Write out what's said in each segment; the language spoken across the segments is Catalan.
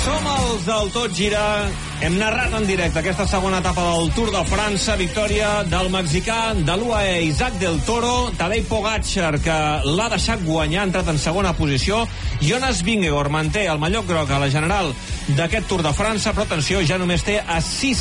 Som els del Tot Gira. Hem narrat en directe aquesta segona etapa del Tour de França. Victòria del mexicà de l'UAE Isaac del Toro. Tadej Pogačar, que l'ha deixat guanyar, ha entrat en segona posició. Jonas Vingegaard manté el mallot groc a la general d'aquest Tour de França, però atenció, ja només té a 6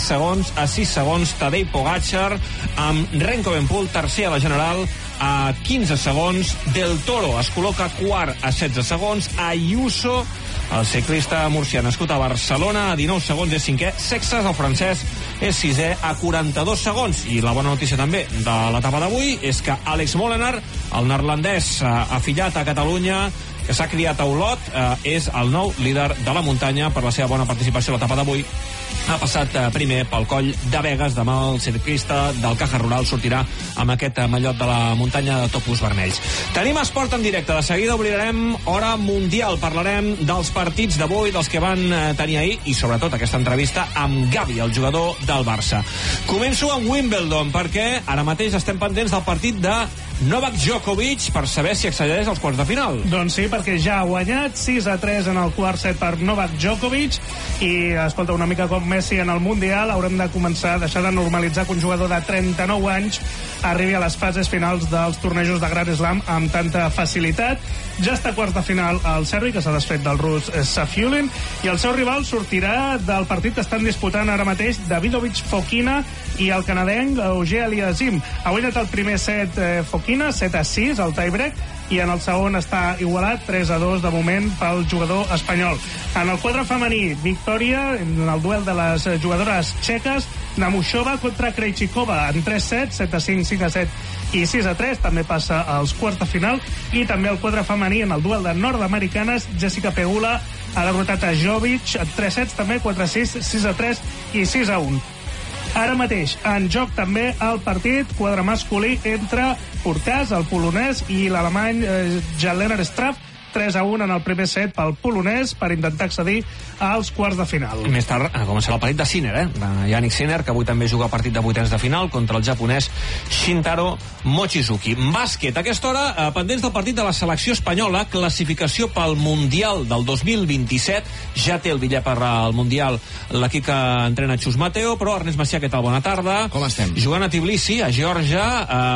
segons Tadej Pogačar, amb Remco Evenepoel tercer a la general a 15 segons. Del Toro es col·loca quart a 16 segons. Ayuso, el ciclista murcià nascut a Barcelona, a 19 segons és cinquè. Sexas, el francès, és sisè a 42 segons. I la bona notícia també de l'etapa d'avui és que Alex Molenaar, el neerlandès afillat a Catalunya, que s'ha criat a Olot, és el nou líder de la muntanya per la seva bona participació a l'etapa d'avui. Ha passat primer pel coll de Begues. Demà el ciclista del Caja Rural sortirà amb aquest mallot de la muntanya de topos vermells. Tenim esport en directe. De seguida obrirem hora mundial. Parlarem dels partits d'avui, dels que van tenir ahir, i sobretot aquesta entrevista amb Gavi, el jugador del Barça. Començo amb Wimbledon, perquè ara mateix estem pendents del partit de Novak Djokovic per saber si accedeix als quarts de final. Doncs sí, perquè ja ha guanyat 6-3 en el quart set per Novak Djokovic, i escolta, una mica com Messi en el Mundial, haurem de començar a deixar de normalitzar que un jugador de 39 anys arribi a les fases finals dels tornejos de Grand Slam amb tanta facilitat. Ja està a quarts de final el serbi, que s'ha desfet del rus Safiullin, i el seu rival sortirà del partit que estan disputant ara mateix Davidovich Fokina i el canadenc Auger Aliassime. Ha guanyat el primer set Fokina, 7-6, el tiebreak, i en el segon està igualat 3-2 de moment pel jugador espanyol. En el quadre femení, victòria en el duel de les jugadores txeques, Namushova contra Krejcikova en 3-7, 7-5, 5-7 i 6-3, també passa als quarts de final. I també el quadre femení en el duel de nord-americanes, Jessica Pegula ha derrotat a Jovic en 3 sets, també 4-6, 6-3 i 6-1. Ara mateix en joc també el partit quadre masculí entre Urkaz, el polonès, i l'alemany Jan-Lennard Struff. 3-1 en el primer set pel polonès per intentar accedir als quarts de final. Més tard començarà el partit de Sinner, de Yannick Sinner, que avui també juga partit de vuitens de final contra el japonès Shintaro Mochizuki. Bàsquet, a aquesta hora, pendents del partit de la selecció espanyola, classificació pel Mundial del 2027. Ja té el bitllet per al Mundial l'equip que entrena Xus Mateo, però Ernest Macià, què tal? Bona tarda. Com estem? Jugant a Tbilisi, a Geòrgia,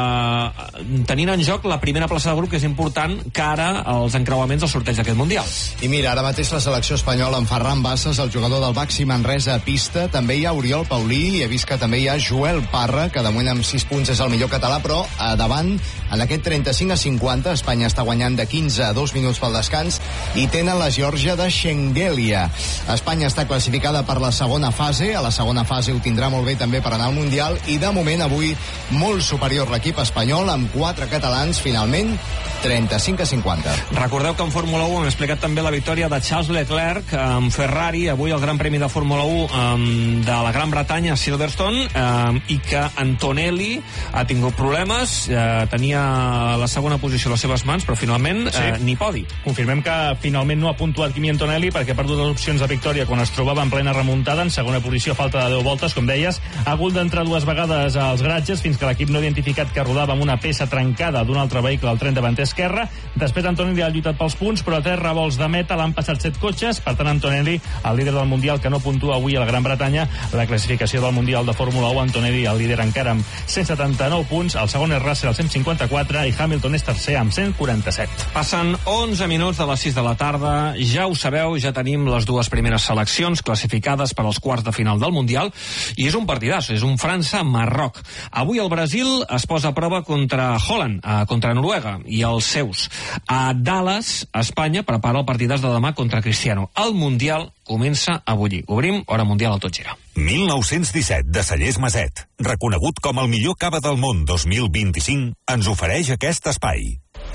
tenint en joc la primera plaça de grup, que és important cara als encreuaments del sorteig d'aquest Mundial. I mira, ara mateix la selecció espanyola amb Ferran Bassas, el jugador del Baxi Manresa a pista. També hi ha Oriol Paulí, i he vist que també hi ha Joel Parra, que de moment amb 6 punts és el millor català, però a davant, en aquest 35-50, Espanya està guanyant de 15 a 2 minuts pel descans, i tenen la Geòrgia de Shengelia. Espanya està classificada per la segona fase. A la segona fase ho tindrà molt bé també per anar al Mundial, i de moment avui molt superior l'equip espanyol, amb 4 catalans finalment 35-50. Recordeu que en Fórmula 1 hem explicat també la victòria de Charles Leclerc amb Ferrari, avui el Gran Premi de Fórmula 1 de la Gran Bretanya a Silverstone, i que Antonelli ha tingut problemes, tenia la segona posició a les seves mans, però finalment ni podi. Confirmem que finalment no ha puntuat Kimi Antonelli, perquè ha perdut les opcions de victòria quan es trobava en plena remuntada, en segona posició, falta de 10 voltes, com deies. Ha hagut d'entrar 2 vegades als garatges fins que l'equip no ha identificat que rodava amb una peça trencada d'un altre vehicle al tren davanter esquerre. Després Antonelli ha lluitat pels punts, però a 3 revolts de meta l'han passat 7 cotxes. Per tant, Antonelli, el líder del Mundial, que no puntua avui a la Gran Bretanya. La classificació del Mundial de Fórmula 1, Antonelli, el líder encara amb 179 punts, el segon és Russell, 154, i Hamilton és tercer amb 147. Passen 11 minuts de les 6 de la tarda. Ja ho sabeu, ja tenim les 2 primeres seleccions classificades per als quarts de final del Mundial, i és un partidàs, és un França-Marroc. Avui el Brasil es posa a prova contra Holland, contra Noruega, i els seus. A Dallas, Espanya prepara el partidàs de demà contra Cristiano. El Mundial comença a bullir. Obrim hora mundial al Tot Gira. 1917, de Cellers Maset, reconegut com el millor cava del món 2025, ens ofereix aquest espai.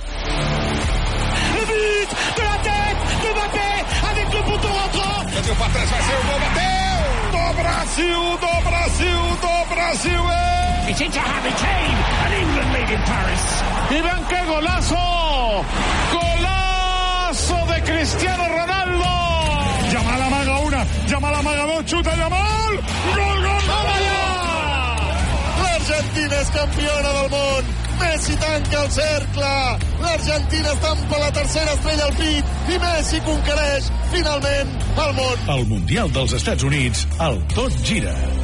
Le but de la tête de Mbappé avec le bouton rentrant. Bateu para trás, vai ser o gol, bateu! Do Brasil, do Brasil, do Brasil! It's into Harry Kane, and England lead in Paris. Y vean qué golazo! Golazo de Cristiano Ronaldo! Yamal amaga una, Yamal amaga dos, chuta Yamal! Gol, gol, gol! L'Argentina és campiona del món! Messi tanca el cercle. L'Argentina estampa la tercera estrella al pit i Messi conquereix finalment el món. El Mundial dels Estats Units, el tot gira.